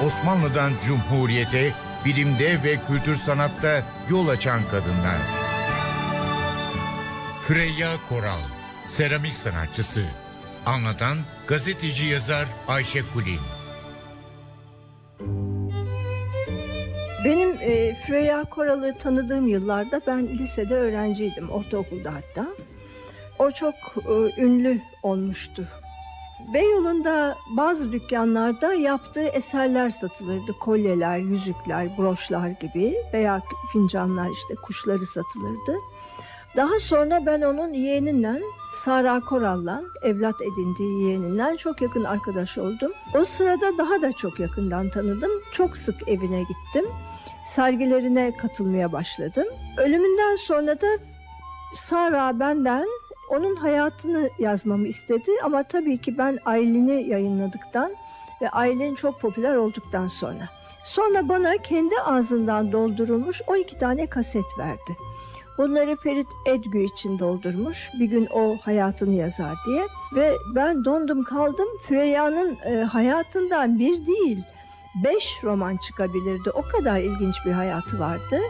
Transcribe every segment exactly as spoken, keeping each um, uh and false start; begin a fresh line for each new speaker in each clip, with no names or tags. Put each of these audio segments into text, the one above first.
Osmanlı'dan Cumhuriyete, bilimde ve kültür sanatta yol açan kadınlar. Süreyya Koral, seramik sanatçısı. Anlatan gazeteci yazar Ayşe Kulin.
Benim e, Süreyya Koral'ı tanıdığım yıllarda ben lisede öğrenciydim, ortaokulda hatta. O çok e, ünlü olmuştu. Beyoğlu'nda bazı dükkanlarda yaptığı eserler satılırdı. Kolyeler, yüzükler, broşlar gibi veya fincanlar, işte kuşları satılırdı. Daha sonra ben onun yeğeninden, Sara Koral'la, evlat edindiği yeğeninden çok yakın arkadaş oldum. O sırada daha da çok yakından tanıdım. Çok sık evine gittim. Sergilerine katılmaya başladım. Ölümünden sonra da Sara benden onun hayatını yazmamı istedi. Ama tabii ki ben Aylin'i yayınladıktan ve Aylin çok popüler olduktan sonra. Sonra bana kendi ağzından doldurulmuş on iki tane kaset verdi. Bunları Ferit Edgü için doldurmuş. Bir gün o hayatını yazar diye. Ve ben dondum kaldım. Süreyya'nın e, hayatından bir değil, beş roman çıkabilirdi. O kadar ilginç bir hayatı vardı.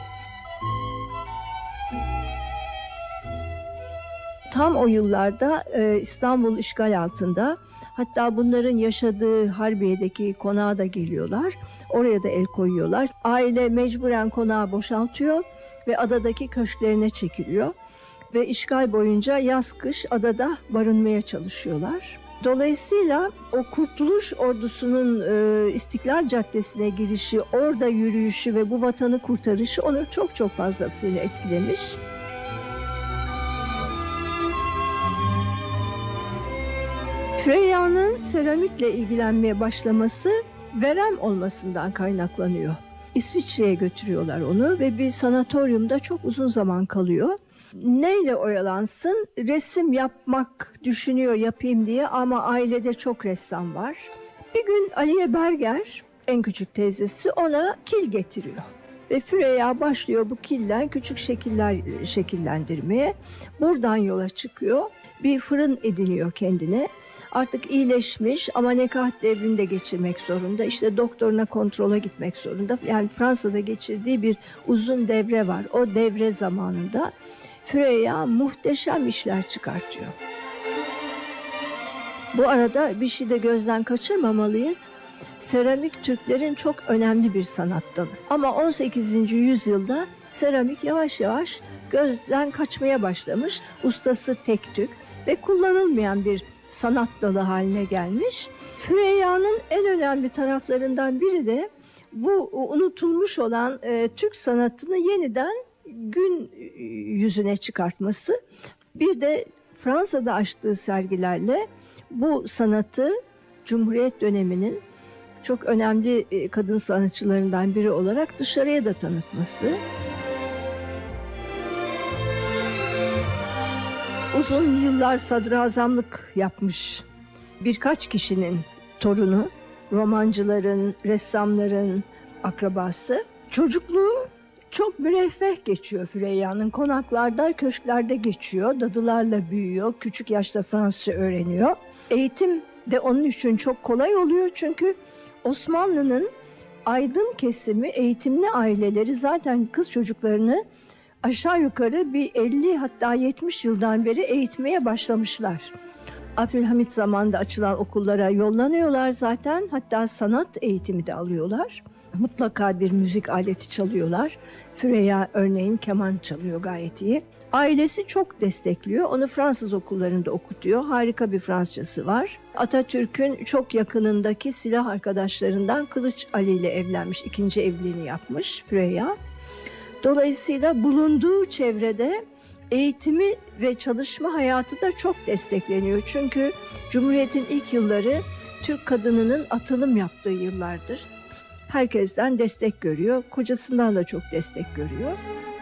Tam o yıllarda e, İstanbul işgal altında. Hatta bunların yaşadığı Harbiye'deki konağa da geliyorlar. Oraya da el koyuyorlar. Aile mecburen konağı boşaltıyor ve adadaki köşklerine çekiliyor. Ve işgal boyunca yaz kış adada barınmaya çalışıyorlar. Dolayısıyla o Kurtuluş Ordusu'nun e, İstiklal Caddesi'ne girişi, orada yürüyüşü ve bu vatanı kurtarışı onu çok çok fazlasıyla etkilemiş. Süreyya'nın seramikle ilgilenmeye başlaması verem olmasından kaynaklanıyor. İsviçre'ye götürüyorlar onu ve bir sanatoryumda çok uzun zaman kalıyor. Neyle oyalansın? Resim yapmak düşünüyor, yapayım diye, ama ailede çok ressam var. Bir gün Aliye Berger, en küçük teyzesi, ona kil getiriyor. Ve Süreyya başlıyor bu kilden küçük şekiller şekillendirmeye. Buradan yola çıkıyor. Bir fırın ediniyor kendine. Artık iyileşmiş ama nekaat devrini de geçirmek zorunda. İşte doktoruna kontrola gitmek zorunda. Yani Fransa'da geçirdiği bir uzun devre var. O devre zamanında Süreyya muhteşem işler çıkartıyor. Bu arada bir şey de gözden kaçırmamalıyız. Seramik Türklerin çok önemli bir sanat dalı. Ama on sekizinci yüzyılda seramik yavaş yavaş gözden kaçmaya başlamış. Ustası tek tük ve kullanılmayan bir sanat dalı haline gelmiş. Süreyya'nın en önemli taraflarından biri de bu unutulmuş olan e, Türk sanatını yeniden gün yüzüne çıkartması. Bir de Fransa'da açtığı sergilerle bu sanatı Cumhuriyet döneminin çok önemli e, kadın sanatçılarından biri olarak dışarıya da tanıtması. Uzun yıllar sadrazamlık yapmış birkaç kişinin torunu, romancıların, ressamların akrabası. Çocukluğu çok müreffeh geçiyor Süreyya'nın. Konaklarda, köşklerde geçiyor. Dadılarla büyüyor. Küçük yaşta Fransızca öğreniyor. Eğitim de onun için çok kolay oluyor. Çünkü Osmanlı'nın aydın kesimi, eğitimli aileleri zaten kız çocuklarını aşağı yukarı bir elli hatta yetmiş yıldan beri eğitmeye başlamışlar. Abdülhamit zamanında açılan okullara yollanıyorlar zaten. Hatta sanat eğitimi de alıyorlar. Mutlaka bir müzik aleti çalıyorlar. Süreyya örneğin keman çalıyor gayet iyi. Ailesi çok destekliyor. Onu Fransız okullarında okutuyor. Harika bir Fransızcası var. Atatürk'ün çok yakınındaki silah arkadaşlarından Kılıç Ali ile evlenmiş. İkinci evliliğini yapmış Süreyya. Dolayısıyla bulunduğu çevrede eğitimi ve çalışma hayatı da çok destekleniyor. Çünkü Cumhuriyet'in ilk yılları Türk kadınının atılım yaptığı yıllardır. Herkesten destek görüyor. Kocasından da çok destek görüyor.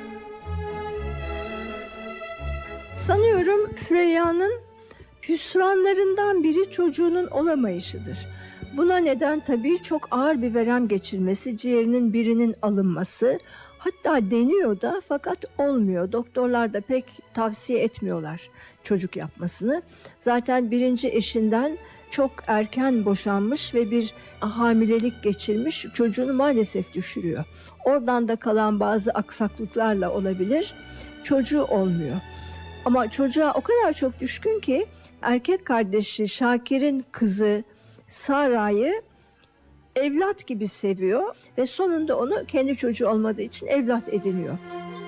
Sanıyorum Süreyya'nın hüsranlarından biri çocuğunun olamayışıdır. Buna neden tabii çok ağır bir verem geçirmesi, ciğerinin birinin alınması, Hatta deniyor da fakat olmuyor. Doktorlar da pek tavsiye etmiyorlar çocuk yapmasını. Zaten birinci eşinden çok erken boşanmış ve bir hamilelik geçirmiş, çocuğunu maalesef düşürüyor. Oradan da kalan bazı aksaklıklarla olabilir, çocuğu olmuyor. Ama çocuğa o kadar çok düşkün ki erkek kardeşi Şakir'in kızı Sara'yı evlat gibi seviyor ve sonunda onu kendi çocuğu olmadığı için evlat ediniyor.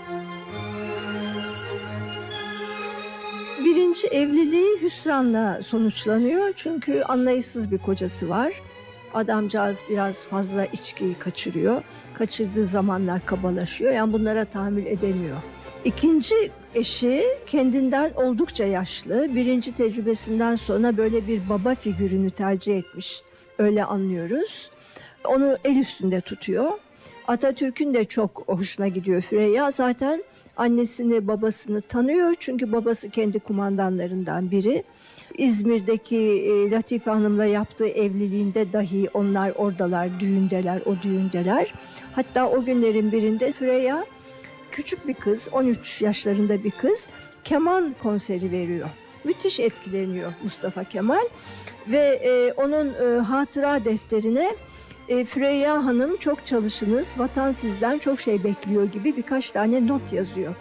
Birinci evliliği hüsranla sonuçlanıyor çünkü anlayışsız bir kocası var. Adamcağız biraz fazla içkiyi kaçırıyor. Kaçırdığı zamanlar kabalaşıyor. Yani bunlara tahammül edemiyor. İkinci eşi kendinden oldukça yaşlı. Birinci tecrübesinden sonra böyle bir baba figürünü tercih etmiş. Öyle anlıyoruz. Onu el üstünde tutuyor. Atatürk'ün de çok hoşuna gidiyor Süreyya. Zaten annesini babasını tanıyor çünkü babası kendi kumandanlarından biri. İzmir'deki e, Latife Hanım'la yaptığı evliliğinde dahi onlar oradalar, düğündeler, o düğündeler. Hatta o günlerin birinde Süreyya küçük bir kız, on üç yaşlarında bir kız keman konseri veriyor. Müthiş etkileniyor Mustafa Kemal ve e, onun e, hatıra defterine e, Süreyya Hanım çok çalışınız, vatan sizden çok şey bekliyor gibi birkaç tane not yazıyor.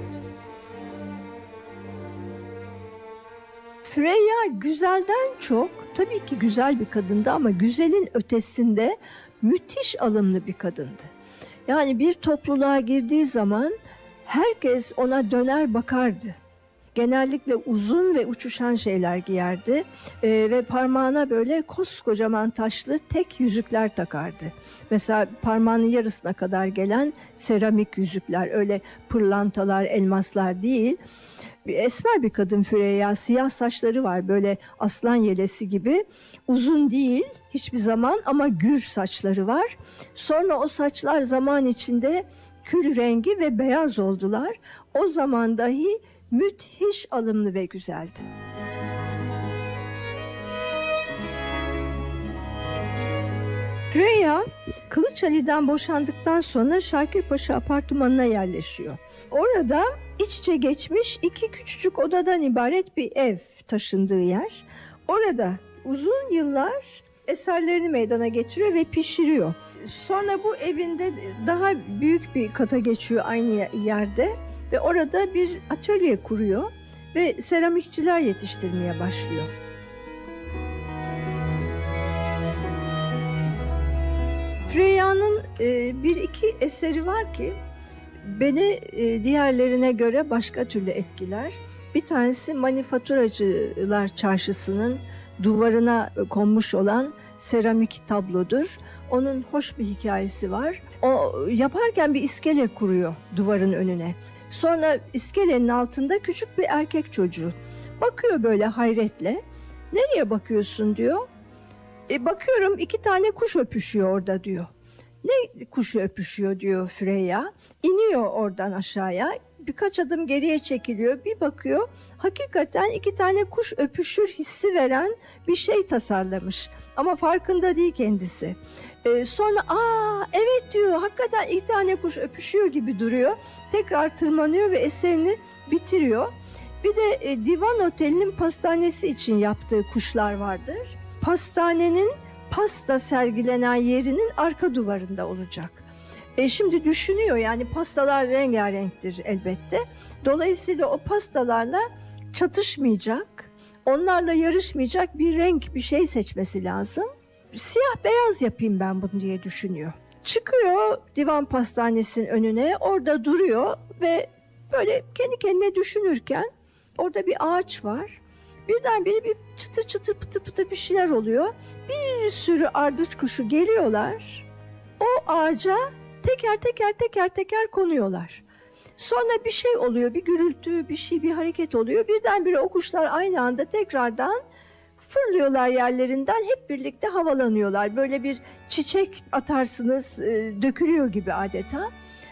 Süreyya güzelden çok, tabii ki güzel bir kadındı ama güzelin ötesinde müthiş alımlı bir kadındı. Yani bir topluluğa girdiği zaman herkes ona döner bakardı. Genellikle uzun ve uçuşan şeyler giyerdi ee, ve parmağına böyle koskocaman taşlı tek yüzükler takardı. Mesela parmağının yarısına kadar gelen seramik yüzükler, öyle pırlantalar, elmaslar değil. Esmer bir kadın Süreyya, siyah saçları var böyle aslan yelesi gibi, uzun değil hiçbir zaman ama gür saçları var. Sonra o saçlar zaman içinde kül rengi ve beyaz oldular. O zaman dahi müthiş alımlı ve güzeldi. Süreyya, Kılıç Ali'den boşandıktan sonra Şakirpaşa apartmanına yerleşiyor. Orada iç içe geçmiş iki küçücük odadan ibaret bir ev taşındığı yer. Orada uzun yıllar eserlerini meydana getiriyor ve pişiriyor. Sonra bu evinde daha büyük bir kata geçiyor aynı yerde ve orada bir atölye kuruyor ve seramikçiler yetiştirmeye başlıyor. Süreyya'nın e, bir iki eseri var ki beni e, diğerlerine göre başka türlü etkiler. Bir tanesi Manifaturacılar Çarşısı'nın duvarına konmuş olan seramik tablodur. Onun hoş bir hikayesi var. O yaparken bir iskele kuruyor duvarın önüne. Sonra iskelenin altında küçük bir erkek çocuğu. Bakıyor böyle hayretle. Nereye bakıyorsun diyor. E, bakıyorum iki tane kuş öpüşüyor orada diyor. Ne kuşu öpüşüyor diyor Süreyya. İniyor oradan aşağıya. Birkaç adım geriye çekiliyor. Bir bakıyor. Hakikaten iki tane kuş öpüşür hissi veren bir şey tasarlamış. Ama farkında değil kendisi. Ee, sonra aa evet diyor. Hakikaten iki tane kuş öpüşüyor gibi duruyor. Tekrar tırmanıyor ve eserini bitiriyor. Bir de e, Divan Oteli'nin pastanesi için yaptığı kuşlar vardır. Pastanenin pasta sergilenen yerinin arka duvarında olacak. E şimdi düşünüyor, yani pastalar rengarenktir elbette. Dolayısıyla o pastalarla çatışmayacak, onlarla yarışmayacak bir renk, bir şey seçmesi lazım. Siyah beyaz yapayım ben bunu diye düşünüyor. Çıkıyor divan pastanesinin önüne, orada duruyor ve böyle kendi kendine düşünürken orada bir ağaç var. Birdenbire bir çıtır çıtır pıtı pıtı bir şeyler oluyor. Bir sürü ardıç kuşu geliyorlar. O ağaca teker teker teker teker konuyorlar. Sonra bir şey oluyor, bir gürültü, bir şey, bir hareket oluyor. Birdenbire o kuşlar aynı anda tekrardan fırlıyorlar yerlerinden, hep birlikte havalanıyorlar. Böyle bir çiçek atarsınız, dökülüyor gibi adeta.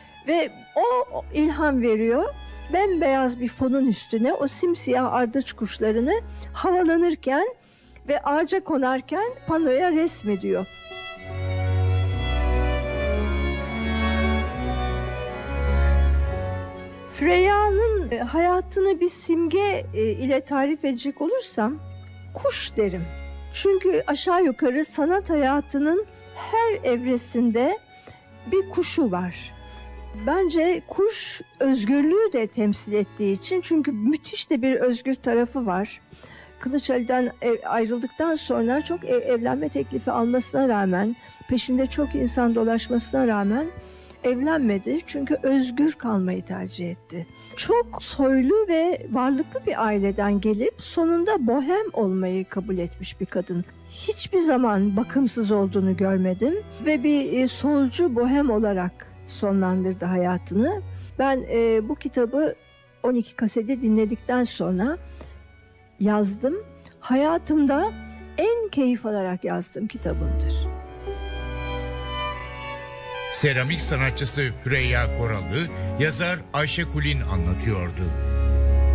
Ve o ilham veriyor. Bembeyaz bir fonun üstüne o simsiyah ardıç kuşlarını havalanırken ve ağaca konarken panoya resmediyor. Freyya'nın e, hayatını bir simge e, ile tarif edecek olursam kuş derim. Çünkü aşağı yukarı sanat hayatının her evresinde bir kuşu var. Bence kuş özgürlüğü de temsil ettiği için, çünkü müthiş de bir özgür tarafı var. Kılıç Ali'den ev, ayrıldıktan sonra çok ev, evlenme teklifi almasına rağmen, peşinde çok insan dolaşmasına rağmen evlenmedi. Çünkü özgür kalmayı tercih etti. Çok soylu ve varlıklı bir aileden gelip sonunda bohem olmayı kabul etmiş bir kadın. Hiçbir zaman bakımsız olduğunu görmedim ve bir e, solcu bohem olarak sonlandırdı hayatını. Ben e, bu kitabı on iki kasede dinledikten sonra yazdım. Hayatımda en keyif alarak yazdığım kitabımdır.
Seramik sanatçısı Süreyya Koralı, yazar Ayşe Kulin anlatıyordu.